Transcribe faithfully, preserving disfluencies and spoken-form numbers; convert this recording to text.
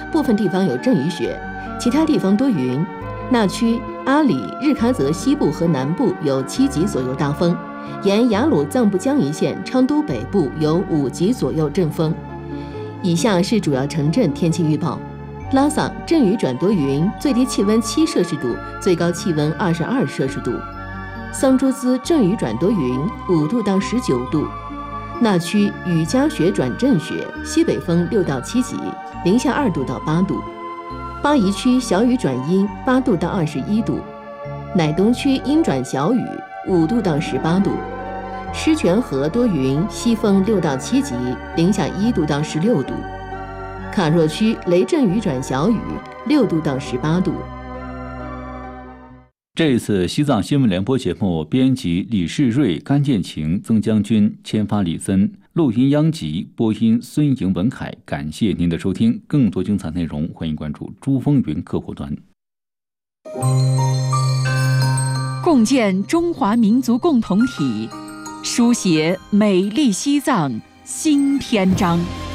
部分地方有阵雨雪，其他地方多云。那区阿里、日喀则西部和南部有七级左右大风，沿雅鲁藏布江一线昌都北部有五级左右阵风。以下是主要城镇天气预报：拉萨阵雨转多云，最低气温七摄氏度，最高气温二十二摄氏度；桑珠孜阵雨转多云，五度到十九度；那区雨夹雪转阵雪，西北风六到七级，零下二度到八度；巴宜区小雨转阴，八度到二十一度；乃东区阴转小雨，五度到十八度；狮泉河多云，西风六到七级，零下一度到十六度；卡若区雷阵雨转小雨，六度到十八度。 这一次西藏新闻联播节目编辑李世瑞、甘建晴、曾将军，签发李森，录音央吉，播音孙莹、文凯。感谢您的收听，更多精彩内容欢迎关注珠峰云客户端。 共建中华民族共同体，书写美丽西藏新篇章。